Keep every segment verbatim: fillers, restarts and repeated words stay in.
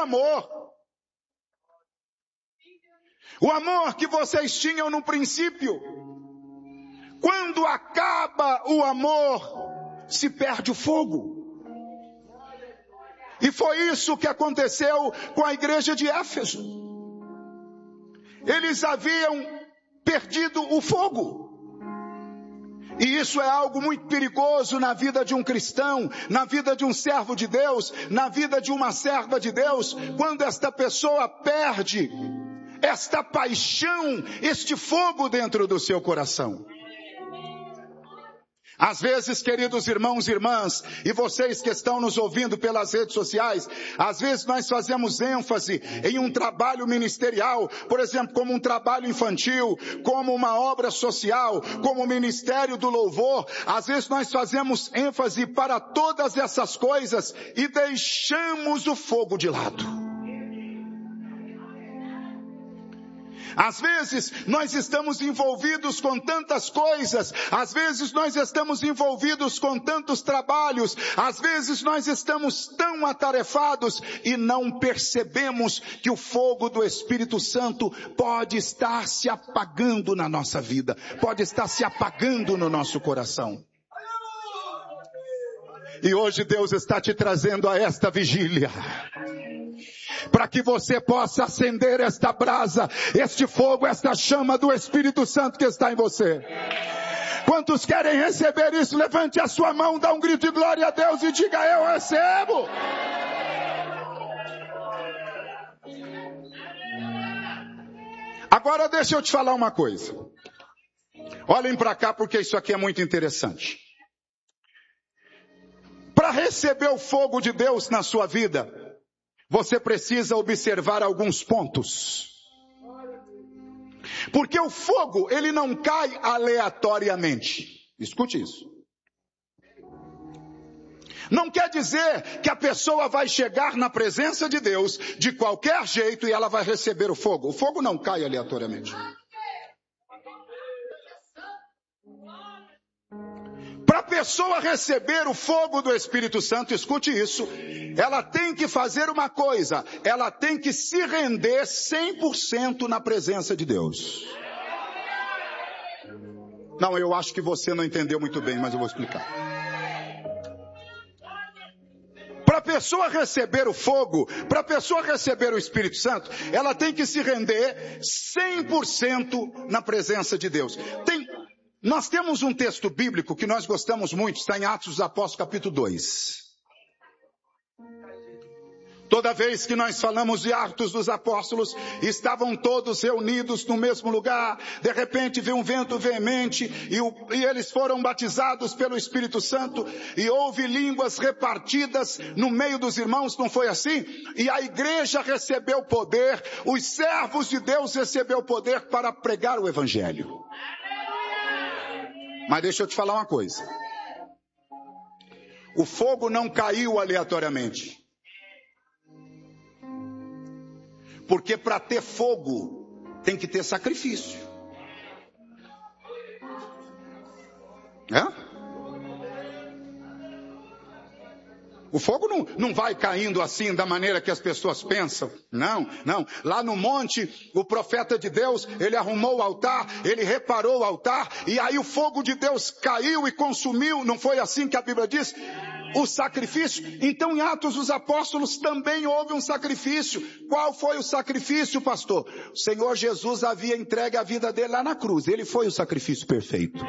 amor. O amor que vocês tinham no princípio. Quando acaba o amor, se perde o fogo. E foi isso que aconteceu com a igreja de Éfeso. Eles haviam perdido o fogo. E isso é algo muito perigoso na vida de um cristão, na vida de um servo de Deus, na vida de uma serva de Deus, quando esta pessoa perde esta paixão, este fogo dentro do seu coração. Às vezes, queridos irmãos e irmãs, e vocês que estão nos ouvindo pelas redes sociais, às vezes nós fazemos ênfase em um trabalho ministerial, por exemplo, como um trabalho infantil, como uma obra social, como o ministério do louvor. Às vezes nós fazemos ênfase para todas essas coisas e deixamos o fogo de lado. Às vezes nós estamos envolvidos com tantas coisas, às vezes nós estamos envolvidos com tantos trabalhos, às vezes nós estamos tão atarefados e não percebemos que o fogo do Espírito Santo pode estar se apagando na nossa vida, pode estar se apagando no nosso coração. E hoje Deus está te trazendo a esta vigília, para que você possa acender esta brasa, este fogo, esta chama do Espírito Santo que está em você. Quantos querem receber isso? Levante a sua mão, dá um grito de glória a Deus e diga: eu recebo. Agora deixa eu te falar uma coisa. Olhem para cá, porque isso aqui é muito interessante. Para receber o fogo de Deus na sua vida, você precisa observar alguns pontos. Porque o fogo, ele não cai aleatoriamente. Escute isso. Não quer dizer que a pessoa vai chegar na presença de Deus de qualquer jeito e ela vai receber o fogo. O fogo não cai aleatoriamente. Para a pessoa receber o fogo do Espírito Santo, escute isso, ela tem que fazer uma coisa, ela tem que se render cem por cento na presença de Deus. Não, eu acho que você não entendeu muito bem, mas eu vou explicar. Para a pessoa receber o fogo, para a pessoa receber o Espírito Santo, ela tem que se render cem por cento na presença de Deus. Tem Nós temos um texto bíblico que nós gostamos muito, está em Atos dos Apóstolos, capítulo dois. Toda vez que nós falamos de Atos dos Apóstolos, estavam todos reunidos no mesmo lugar, de repente veio um vento veemente, e, o, e eles foram batizados pelo Espírito Santo, e houve línguas repartidas no meio dos irmãos, não foi assim? E a igreja recebeu poder, os servos de Deus receberam poder para pregar o Evangelho. Mas deixa eu te falar uma coisa. O fogo não caiu aleatoriamente. Porque para ter fogo, tem que ter sacrifício. É? O fogo não, não vai caindo assim da maneira que as pessoas pensam. Não, não. Lá no monte, o profeta de Deus, ele arrumou o altar, ele reparou o altar, e aí o fogo de Deus caiu e consumiu. Não foi assim que a Bíblia diz? O sacrifício. Então em Atos dos Apóstolos também houve um sacrifício. Qual foi o sacrifício, pastor? O Senhor Jesus havia entregue a vida dele lá na cruz. Ele foi o sacrifício perfeito.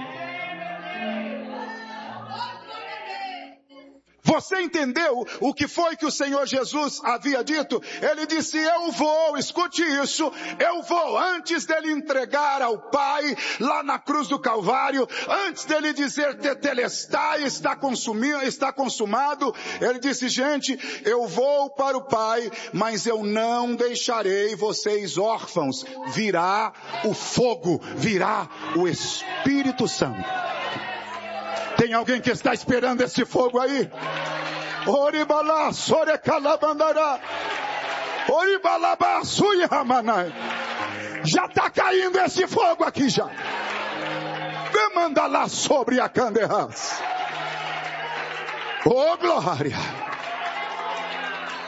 Você entendeu o que foi que o Senhor Jesus havia dito? Ele disse: eu vou, escute isso, eu vou, antes dele entregar ao Pai, lá na cruz do Calvário, antes dele dizer tetelestai, está consumido, está consumado, ele disse: gente, eu vou para o Pai, mas eu não deixarei vocês órfãos, virá o fogo, virá o Espírito Santo. Tem alguém que está esperando esse fogo aí? Oribalá, sorecalabandará. Oribalabá, suyamanai. Já está caindo esse fogo aqui já. Demanda lá sobre a canderras. Oh glória.